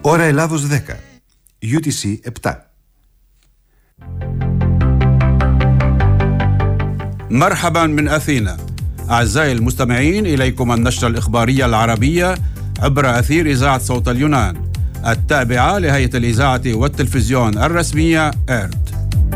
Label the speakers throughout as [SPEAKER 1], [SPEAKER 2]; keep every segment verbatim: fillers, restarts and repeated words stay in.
[SPEAKER 1] Ώρα Ελλάδος δέκα, γιου τι σι επτά.
[SPEAKER 2] مرحبا من أثينا. أعزائي المستمعين، إليكم النشرة الإخبارية العربية عبر أثير إذاعة صوت اليونان التابعة لهيئة الإذاعة والتلفزيون الرسمية إيرت.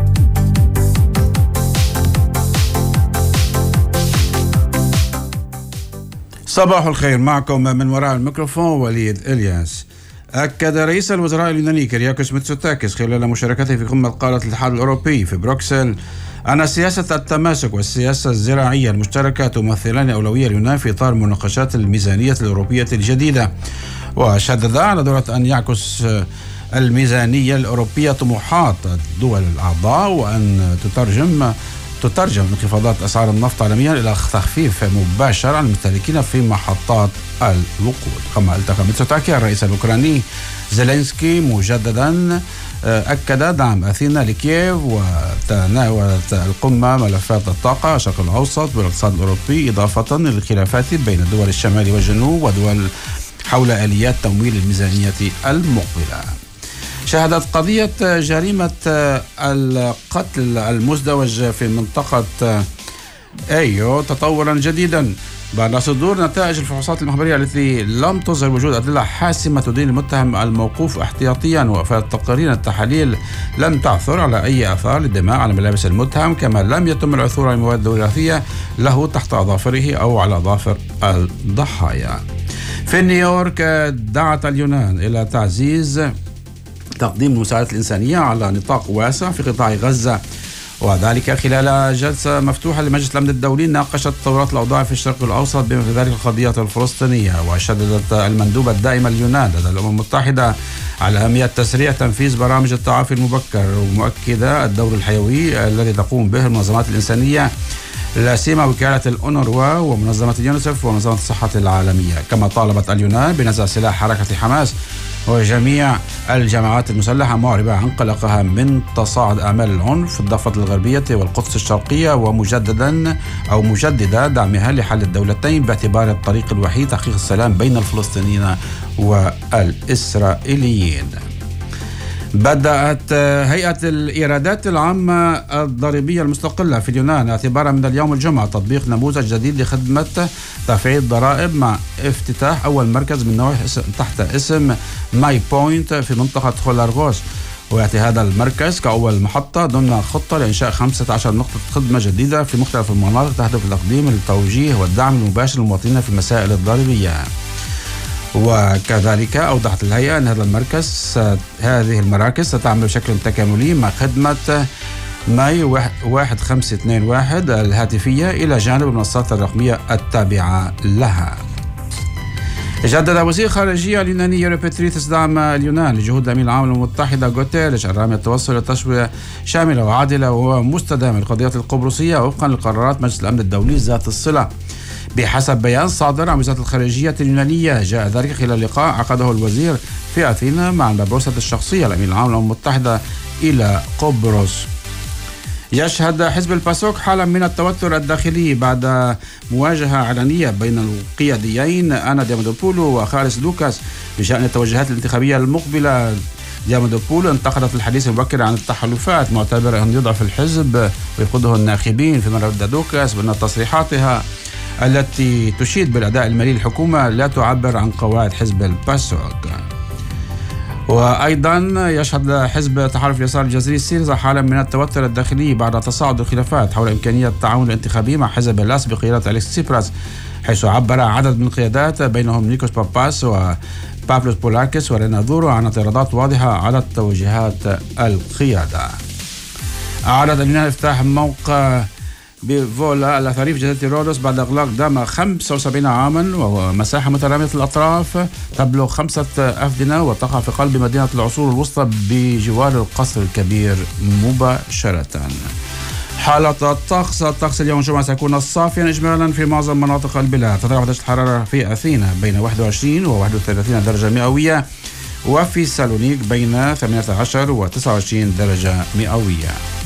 [SPEAKER 2] صباح الخير، معكم من وراء الميكروفون وليد إلياس. أكد رئيس الوزراء اليوناني كيرياكوس ميتسوتاكيس خلال مشاركته في قمة قارة الاتحاد الأوروبي في بروكسل أن سياسة التماسك والسياسة الزراعية المشتركة تمثلان أولوية اليونان في إطار مناقشات الميزانية الأوروبية الجديدة، وشدد على ضرورة أن يعكس الميزانية الأوروبية طموحات الدول الأعضاء وأن تترجم تترجم انخفاضات أسعار النفط عالميا إلى تخفيف مباشر عن المستهلكين في محطات الوقود. كما التقى ميتسوتاكي الرئيس الأوكراني زيلينسكي مجددا أكد دعم أثينا لكييف، وتناولت القمة ملفات الطاقة، الشرق الأوسط والاقتصاد الأوروبي، إضافة للخلافات بين دول الشمال والجنوب ودول حول آليات تمويل الميزانية المقبلة. شهدت قضية جريمة القتل المزدوج في منطقة أيو تطورا جديدا بعد صدور نتائج الفحوصات المخبرية التي لم تظهر وجود أدلة حاسمة تدين المتهم الموقوف احتياطيا، وفي تقارير التحاليل لم تعثر على أي آثار للدماء على ملابس المتهم، كما لم يتم العثور على مواد وراثية له تحت أظافره أو على أظافر الضحايا. في نيويورك دعت اليونان إلى تعزيز تقديم المساعدات الإنسانية على نطاق واسع في قطاع غزة، وذلك خلال جلسة مفتوحة لمجلس الأمن الدولي ناقشت تطورات الأوضاع في الشرق الأوسط بما في ذلك القضية الفلسطينية. وشددت المندوبة الدائمة اليونان لدى الأمم المتحدة على أهمية تسريع تنفيذ برامج التعافي المبكر، ومؤكدة الدور الحيوي الذي تقوم به المنظمات الإنسانية لا سيما وكالة الأونروا ومنظمة اليونيسف ومنظمة الصحة العالمية. كما طالبت اليونان بنزع سلاح حركة حماس وجميع الجماعات المسلحة، معربة عن قلقها من تصاعد أعمال العنف في الضفة الغربية والقدس الشرقية، ومجددا أو مجددة دعمها لحل الدولتين باعتبار الطريق الوحيد تحقيق السلام بين الفلسطينيين والإسرائيليين. بدأت هيئة الإيرادات العامة الضريبية المستقلة في اليونان اعتبارا من اليوم الجمعة تطبيق نموذج جديد لخدمة تفعيل الضرائب مع افتتاح أول مركز من نوعه تحت اسم ماي بوينت في منطقة خولارغوس، ويأتي هذا المركز كأول محطة ضمن خطة لإنشاء خمسة عشر نقطة خدمة جديدة في مختلف المناطق تهدف لتقديم التوجيه والدعم المباشر للمواطنين في المسائل الضريبية. وكذلك أوضحت الهيئة أن هذا المركز هذه المراكز ستعمل بشكل تكاملي مع خدمة ماي واحد خمسة اثنين واحد الهاتفية إلى جانب المنصات الرقمية التابعة لها. جدد وزير خارجية اليوناني يوري بيتريتس دعم اليونان لجهود الأمين العام للأمم المتحدة غوتيريش الرامية التوصل إلى تسوية شاملة وعادلة ومستدامة للقضية القبرصية وفقا لقرارات مجلس الأمن الدولي ذات الصلة. بحسب بيان صادر عن وزارة الخارجية اليونانية، جاء ذلك خلال لقاء عقده الوزير في أثينا مع المبعوثة الشخصية الأمين العام للأمم المتحدة إلى قبرص. يشهد حزب الباسوك حالة من التوتر الداخلي بعد مواجهة علنية بين القياديين أنا ديامادوبولو وخارس لوكاس بشأن التوجهات الانتخابية المقبلة. ديامادوبولو انتقدت الحديث المبكر عن التحالفات، معتبرة أن يضعف الحزب ويقوده الناخبين، فيما رد لوكاس بأن تصريحاتها التي تشيد بالأداء المالي للحكومة لا تعبر عن قواعد حزب الباسوك. وأيضا يشهد حزب تحالف اليسار الجزري سيرزا حالة من التوتر الداخلي بعد تصاعد الخلافات حول إمكانية التعاون الانتخابي مع حزب لاس بقيادة أليكس تسيبراس، حيث عبر عدد من القيادات بينهم نيكوس باباس وبابلوس بولاكس ورينادورو عن اعتراضات واضحة على توجيهات القيادة. أعلن اليونان افتتاح موقع بفولا الأثري في جزيرة رودوس بعد إغلاق دام خمسة وسبعين عاما، وهو مساحة مترامية الأطراف تبلغ خمسة أفدنة وتقع في قلب مدينة العصور الوسطى بجوار القصر الكبير مباشرة. حالة الطقس الطقس اليوم الجمعة سيكون صافيا إجمالا في معظم مناطق البلاد، تتراوح درجة الحرارة في أثينا بين واحد وعشرين و واحد وثلاثين درجة مئوية، وفي سالونيك بين ثمانية عشر و تسعة وعشرين درجة مئوية.